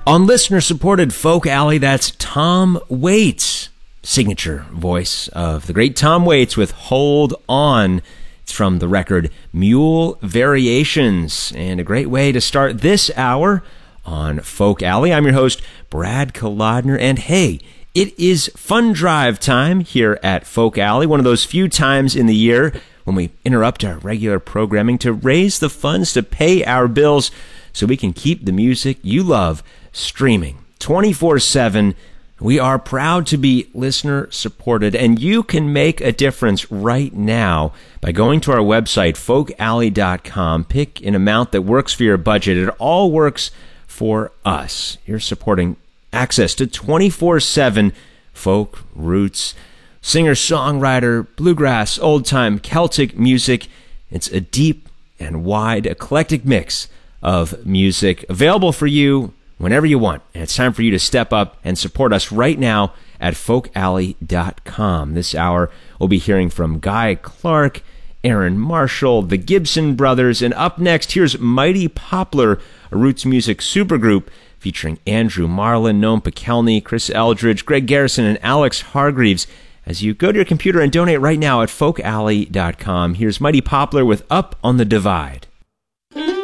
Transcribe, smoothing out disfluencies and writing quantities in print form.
On listener-supported Folk Alley, that's Tom Waits, signature voice of the great Tom Waits with Hold On. It's from the record Mule Variations, and a great way to start this hour on Folk Alley. I'm your host, Brad Kolodner, and hey, it is fund drive time here at Folk Alley, one of those few times in the year when we interrupt our regular programming to raise the funds to pay our bills so we can keep the music you love streaming 24/7. We are proud to be listener-supported, and you can make a difference right now by going to our website, folkalley.com. Pick an amount that works for your budget. It all works for us. You're supporting access to 24/7 folk roots, singer-songwriter, bluegrass, old-time Celtic music. It's a deep and wide, eclectic mix of music available for you whenever you want. And it's time for you to step up and support us right now at folkalley.com. This hour, we'll be hearing from Guy Clark, Aaron Marshall, the Gibson Brothers, and up next, here's Mighty Poplar, a roots music supergroup featuring Andrew Marlin, Noam Pikelny, Chris Eldridge, Greg Garrison, and Alex Hargreaves. As you go to your computer and donate right now at folkalley.com, here's Mighty Poplar with Up on the Divide.